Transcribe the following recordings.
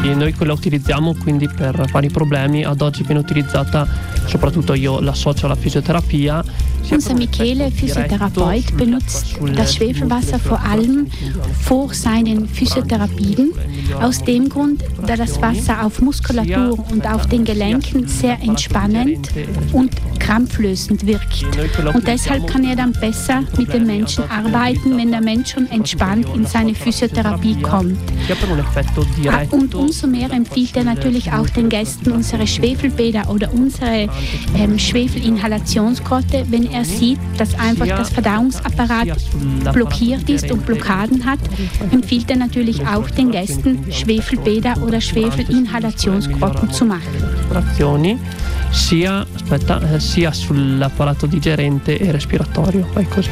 Noi la utilizziamo quindi per vari problemi. Ad oggi viene utilizzata, soprattutto io l'associo alla fisioterapia. Unser Michele, Physiotherapeut, benutzt das Schwefelwasser vor allem vor seinen Physiotherapien. Aus dem Grund, da das Wasser auf Muskulatur und auf den Gelenken sehr entspannend und krampflösend wirkt. Und deshalb kann er dann besser mit dem Menschen arbeiten, wenn der Mensch schon entspannt in seine Physiotherapie kommt. Und umso mehr empfiehlt er natürlich auch den Gästen unsere Schwefelbäder oder unsere Schwefelinhalationsgrotte, wenn er sieht, dass einfach das Verdauungsapparat blockiert ist und Blockaden hat, empfiehlt er natürlich auch den Gästen Schwefelbäder oder Schwefelinhalationsgrotten zu machen. Sia sull'apparato digerente e respiratorio, poi così.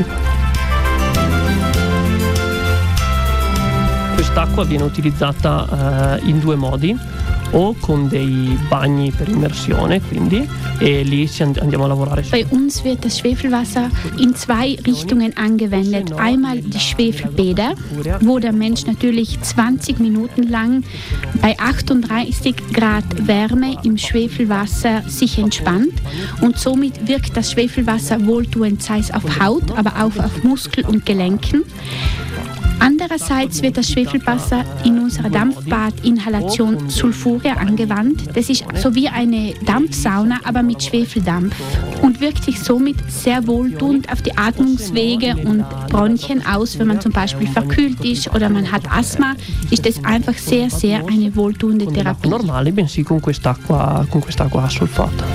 Quest'acqua viene utilizzata in due modi, o con dei bagni per immersione, quindi, e lì andiamo a lavorare. Bei uns wird das Schwefelwasser in zwei Richtungen angewendet. Einmal die Schwefelbäder, wo der Mensch natürlich 20 Minuten lang bei 38 Grad Wärme im Schwefelwasser sich entspannt und somit wirkt das Schwefelwasser wohltuend, sei es auf Haut, aber auch auf Muskel und Gelenken. Andererseits wird das Schwefelwasser in unserer Dampfbad-Inhalation Sulfuria angewandt. Das ist so wie eine Dampfsauna, aber mit Schwefeldampf und wirkt sich somit sehr wohltuend auf die Atmungswege und Bronchien aus. Wenn man zum Beispiel verkühlt ist oder man hat Asthma, ist das einfach sehr, sehr eine wohltuende Therapie. Normale, bensì con quest'acqua sulfata.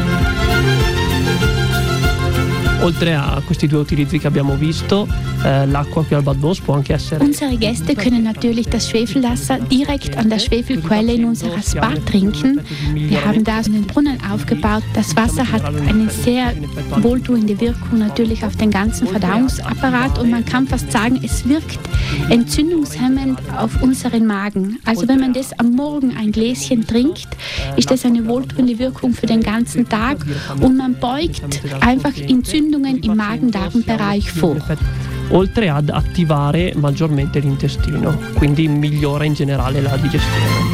Oltre a questi due utilizzi che abbiamo visto, l'acqua qui al Bad Moos può anche essere... Unsere Gäste können natürlich das Schwefelwasser direkt an der Schwefelquelle in unserer Spa trinken. Wir haben da einen Brunnen aufgebaut. Das Wasser hat eine sehr wohltuende Wirkung natürlich auf den ganzen Verdauungsapparat und man kann fast sagen, es wirkt entzündungshemmend auf unseren Magen. Also wenn man das am Morgen ein Gläschen trinkt, ist das eine wohltuende Wirkung für den ganzen Tag und man beugt einfach Entzündungen im Magen-Darm-Bereich vor. Oltre ad attivare maggiormente l'intestino, quindi migliora in generale la digestione.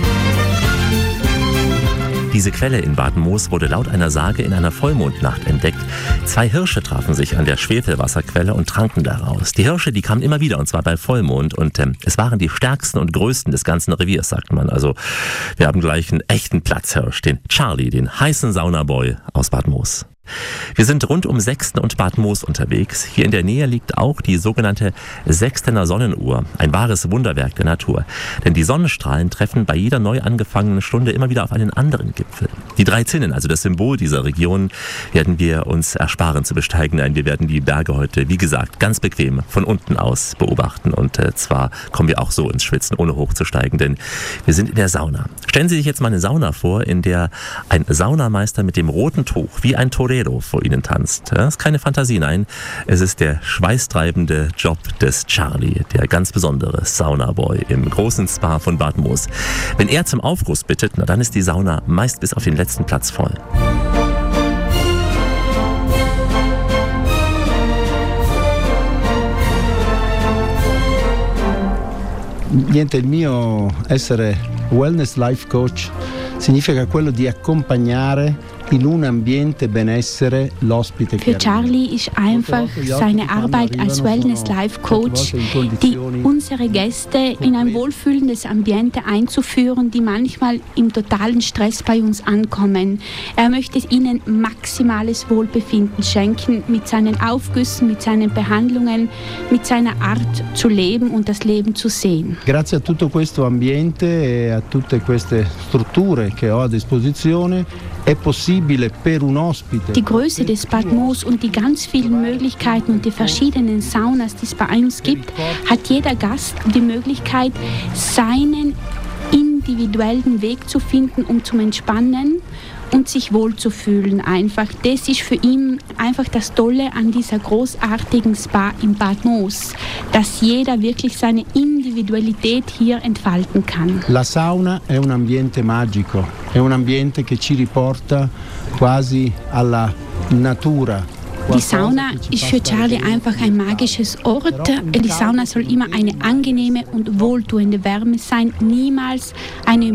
Diese Quelle in Bad Moos wurde laut einer Sage in einer Vollmondnacht entdeckt. 2 Hirsche trafen sich an der Schwefelwasserquelle und tranken daraus. Die Hirsche, die kamen immer wieder, und zwar bei Vollmond. Und es waren die stärksten und größten des ganzen Reviers, sagt man. Also wir haben gleich einen echten Platzhirsch, den Charlie, den heißen Saunaboy aus Bad Moos. Wir sind rund um Sexten und Bad Moos unterwegs. Hier in der Nähe liegt auch die sogenannte Sextener Sonnenuhr, ein wahres Wunderwerk der Natur. Denn die Sonnenstrahlen treffen bei jeder neu angefangenen Stunde immer wieder auf einen anderen Gipfel. Die 3 Zinnen, also das Symbol dieser Region, werden wir uns ersparen zu besteigen. Nein, wir werden die Berge heute, wie gesagt, ganz bequem von unten aus beobachten. Und zwar kommen wir auch so ins Schwitzen, ohne hochzusteigen, denn wir sind in der Sauna. Stellen Sie sich jetzt mal eine Sauna vor, in der ein Saunameister mit dem roten Tuch wie ein Torero vor Ihnen tanzt. Das ist keine Fantasie, nein. Es ist der schweißtreibende Job des Charlie, der ganz besondere Saunaboy im großen Spa von Bad Moos. Wenn er zum Aufguss bittet, na dann ist die Sauna meist bis auf den letzten Platz voll. Niente, il mio essere wellness life coach significa quello di accompagnare in un ambiente benessere l'ospite. Für Charlie ist einfach seine Arbeit als Wellness-Life-Coach, die unsere Gäste in ein wohlfühlendes Ambiente einzuführen, die manchmal im totalen Stress bei uns ankommen. Er möchte ihnen maximales Wohlbefinden schenken mit seinen Aufgüssen, mit seinen Behandlungen, mit seiner Art zu leben und das Leben zu sehen. Grazie a tutto questo ambiente e a tutte queste strutture che ho a disposizione è possibile per un ospite. Die Größe des Bad Moos und die ganz vielen Möglichkeiten und die verschiedenen Saunas, die es bei uns gibt, hat jeder Gast die Möglichkeit, seinen individuellen Weg zu finden, um zum Entspannen und sich wohlzufühlen einfach. Das ist für ihn einfach das Tolle an dieser großartigen Spa in Bad Moos, dass jeder wirklich seine Individualität hier entfalten kann. La sauna è un ambiente magico, è un ambiente che ci riporta quasi alla natura. Die Sauna ist für Charlie einfach ein magisches Ort. Die Sauna soll immer eine angenehme und wohltuende Wärme sein, niemals eine